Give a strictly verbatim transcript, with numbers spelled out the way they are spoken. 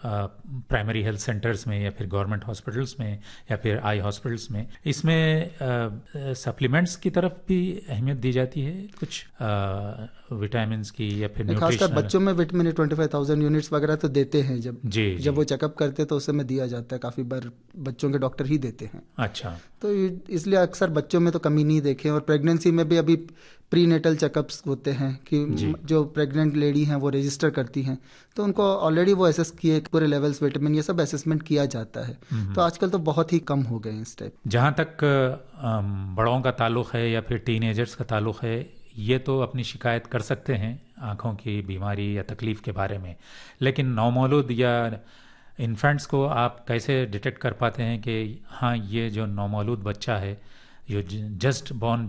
Primary health centres में या फिर गवर्नमेंट हॉस्पिटल्स में या फिर आई हॉस्पिटल्स में, इसमें सप्लीमेंट्स की तरफ भी अहमियत दी जाती है कुछ विटामिन की या फिर न्यूट्रिशनल? खासकर बच्चों में vitamin twenty five thousand units वगैरह तो देते हैं, जब जी जब जी। वो चेकअप करते तो उस समय दिया जाता है, काफ़ी बार बच्चों के डॉक्टर ही देते हैं। अच्छा। तो इसलिए अक्सर बच्चों में तो कमी नहीं देखे। और प्रेगनेंसी में भी अभी प्री नेटल चेकअप्स होते हैं कि जो प्रेग्नेंट लेडी हैं वो रजिस्टर करती हैं, तो उनको ऑलरेडी वो एसेस किए, पूरे लेवल्स विटामिन ये सब असेसमेंट किया जाता है। तो आजकल तो बहुत ही कम हो गए इस टाइप। जहाँ तक बड़ों का ताल्लुक़ है या फिर टीनेजर्स का ताल्लुक़ है, ये तो अपनी शिकायत कर सकते हैं आँखों की बीमारी या तकलीफ़ के बारे में, लेकिन नौमौलूद या इन्फेंट्स को आप कैसे डिटेक्ट कर पाते हैं कि हाँ ये जो नौमौलूद बच्चा है, जो जस्ट बॉर्न